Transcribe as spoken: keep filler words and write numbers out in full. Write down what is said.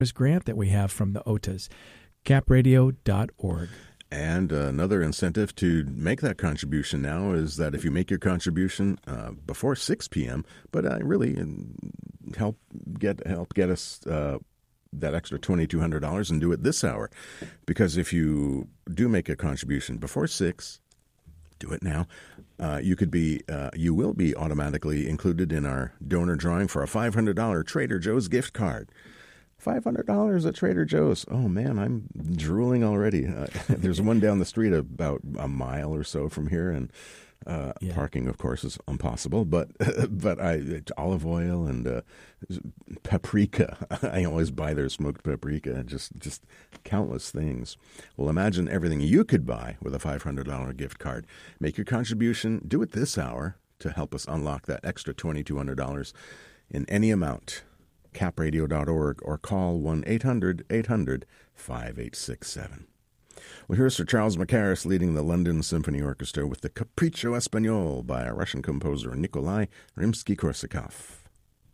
grant that we have from the O T As. cap radio dot org. And uh, another incentive to make that contribution now is that if you make your contribution uh, before six p.m., but uh, really help get help get us uh, that extra twenty-two hundred dollars and do it this hour. Because if you do make a contribution before six, do it now. Uh, you could be, uh, you will be automatically included in our donor drawing for a five hundred dollars Trader Joe's gift card. five hundred dollars at Trader Joe's. Oh, man, I'm drooling already. Uh, there's one down the street about a mile or so from here, and uh, yeah. parking, of course, is impossible. But but I olive oil and uh, paprika. I always buy their smoked paprika, just, just countless things. Well, imagine everything you could buy with a five hundred dollars gift card. Make your contribution. Do it this hour to help us unlock that extra twenty-two hundred dollars in any amount. cap radio dot org or call one eight hundred eight hundred five eight six seven. Well, here's Sir Charles Mackerras leading the London Symphony Orchestra with the Capriccio Espagnol by a Russian composer Nikolai Rimsky-Korsakov.